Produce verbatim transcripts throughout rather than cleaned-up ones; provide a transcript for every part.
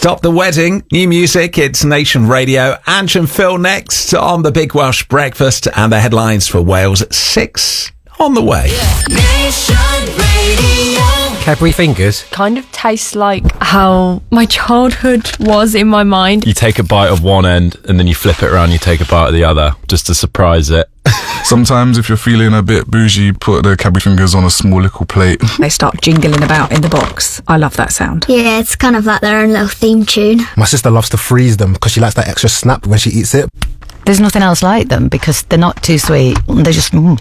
Stop the Wedding, new music, it's Nation Radio. Ange and Phil next on the Big Welsh Breakfast, and the headlines for Wales at six on the way. Nation Radio. Cadbury Fingers kind of tastes like how my childhood was in my mind. You take a bite of one end and then you flip it around, you take a bite of the other just to surprise it. Sometimes if you're feeling a bit bougie, put the Cadbury Fingers on a small little plate. They start jingling about in the box. I love that sound. Yeah, it's kind of like their own little theme tune. My sister loves to freeze them because she likes that extra snap when she eats it. There's nothing else like them because they're not too sweet. They're just... Mm.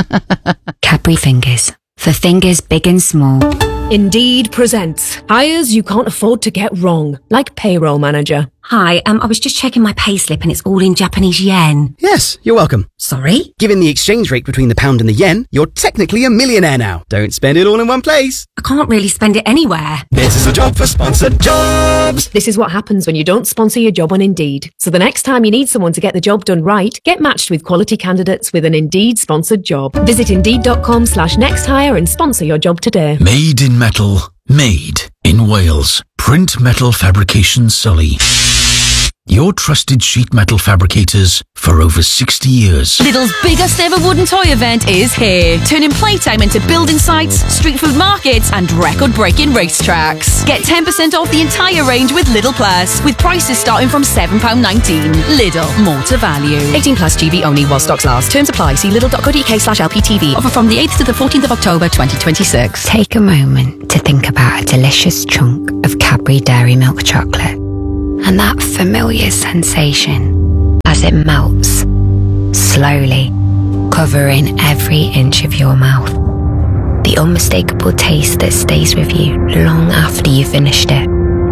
Cadbury Fingers. For fingers big and small. Indeed presents hires you can't afford to get wrong, like Payroll Manager. Hi, um, I was just checking my payslip and it's all in Japanese yen. Yes, you're welcome. Sorry? Given the exchange rate between the pound and the yen, you're technically a millionaire now. Don't spend it all in one place. I can't really spend it anywhere. This is a job for sponsored jobs. This is what happens when you don't sponsor your job on Indeed. So the next time you need someone to get the job done right, get matched with quality candidates with an Indeed sponsored job. Visit indeed.com slash next hire and sponsor your job today. Made in metal, made in Wales. Print Metal Fabrication Sully. Your trusted sheet metal fabricators for over sixty years. Lidl's biggest ever wooden toy event is here, turning playtime into building sites, street food markets and record-breaking racetracks. Get ten percent off the entire range with Lidl Plus, with prices starting from seven pounds nineteen. Lidl, more to value. eighteen plus G B only while stocks last. Terms apply. See lidl.co.uk slash LPTV. Offer from the eighth to the fourteenth of October twenty twenty-six. Take a moment to think about a delicious chunk of Cadbury Dairy Milk chocolate. And that familiar sensation as it melts, slowly, covering every inch of your mouth. The unmistakable taste that stays with you long after you've finished it.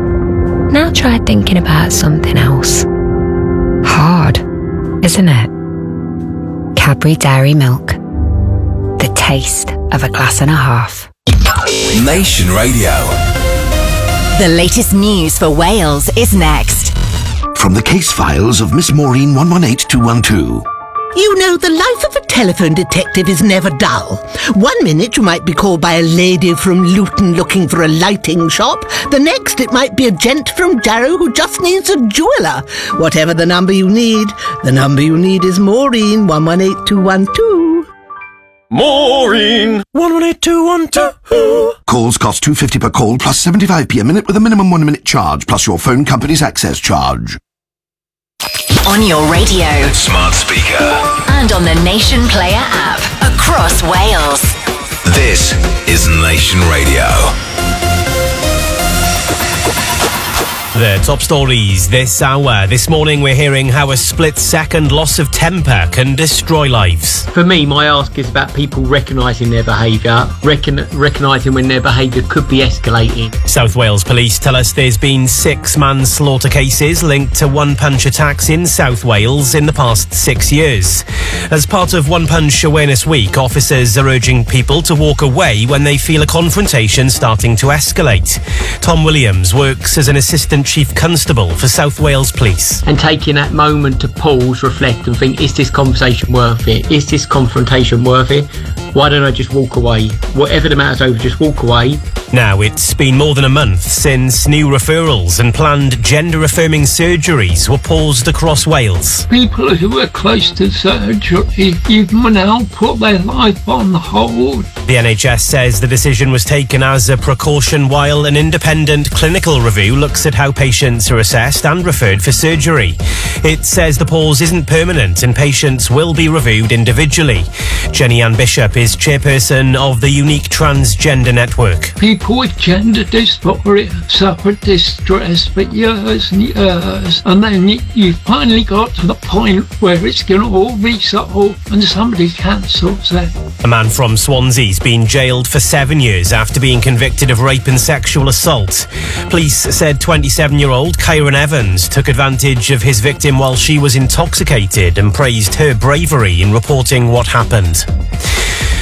Now try thinking about something else. Hard, isn't it? Cadbury Dairy Milk. The taste of a glass and a half. Nation Radio. The latest news for Wales is next. From the case files of Miss Maureen one one eight two one two. You know, the life of a telephone detective is never dull. One minute you might be called by a lady from Luton looking for a lighting shop. The next it might be a gent from Jarrow who just needs a jeweller. Whatever the number you need, the number you need is Maureen one one eight two one two. Maureen one one eight two one two. Calls cost two pounds fifty per call plus seventy-five p a minute with a minimum one minute charge plus your phone company's access charge. On your radio, smart speaker, and on the Nation Player app across Wales. This is Nation Radio. The top stories this hour. This morning we're hearing how a split-second loss of temper can destroy lives. For me, my ask is about people recognising their behaviour, recon- recognising when their behaviour could be escalating. South Wales Police tell us there's been six manslaughter cases linked to one-punch attacks in South Wales in the past six years. As part of One Punch Awareness Week, officers are urging people to walk away when they feel a confrontation starting to escalate. Tom Williams works as an assistant Chief Constable for South Wales Police. And taking that moment to pause, reflect and think, is this conversation worth it? Is this confrontation worth it? Why don't I just walk away? Whatever the matter's over, just walk away. Now, it's been more than a month since new referrals and planned gender-affirming surgeries were paused across Wales. People who are close to surgery even now put their life on hold. The N H S says the decision was taken as a precaution while an independent clinical review looks at how patients are assessed and referred for surgery. It says the pause isn't permanent and patients will be reviewed individually. Jenny Ann Bishop is chairperson of the Unique Transgender Network. People with gender dysphoria suffer distress for years and years, and then you finally got to the point where it's going to all be solved and somebody cancels it. A man from Swansea's been jailed for seven years after being convicted of rape and sexual assault. Police said twenty-seven-year-old Kyron Evans took advantage of his victim while she was intoxicated and praised her bravery in reporting what happened.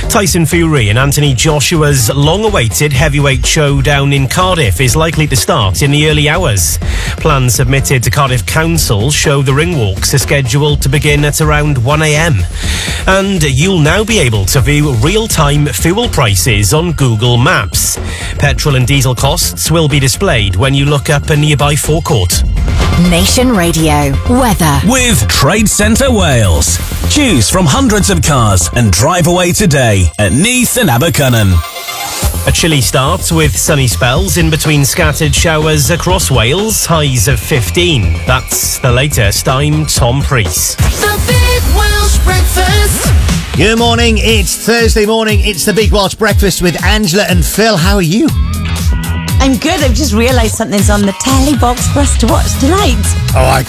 Tyson Fury and Anthony Joshua's long-awaited heavyweight showdown in Cardiff is likely to start in the early hours. Plans submitted to Cardiff Council show the ring walks are scheduled to begin at around one a.m. And you'll now be able to view real-time fuel prices on Google Maps. Petrol and diesel costs will be displayed when you look up a nearby forecourt. Nation Radio weather with Trade Centre Wales. Choose from hundreds of cars and drive away today at Neath and Abercynon. A chilly start with sunny spells in between scattered showers across Wales, highs of fifteen. That's the latest. I'm Tom Preece. The Big Welsh Breakfast. Good morning, it's Thursday morning, it's the Big Welsh Breakfast with Angela and Phil. How are you? I'm good. I've just realised something's on the telly box for us to watch tonight. Oh, I